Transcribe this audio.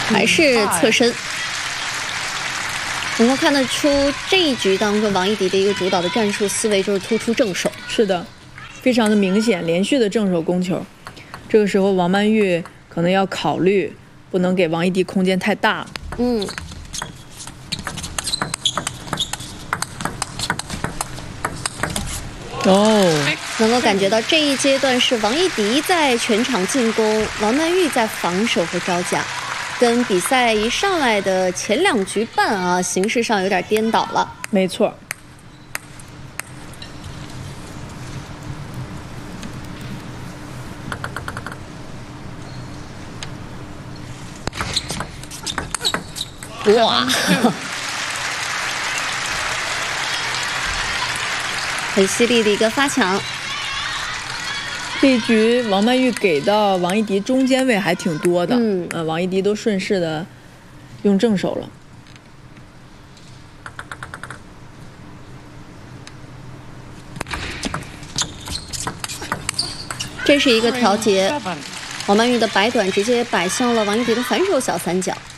还是侧身。能够看得出这一局当中王艺迪的一个主导的战术思维就是突出正手。 是的，非常的明显，连续的正手攻球。这个时候王曼玉可能要考虑，不能给王艺迪空间太大。 能够感觉到这一阶段是王艺迪在全场进攻，王曼玉在防守和招架，跟比赛一上来的前2局半啊，形势上有点颠倒了。 没错。 哇！很犀利的一个发抢。 这一局王曼玉给到王艺迪中间位还挺多的，王艺迪都顺势的用正手了。 这是一个调节，王曼玉的摆短直接摆向了王艺迪的反手小三角。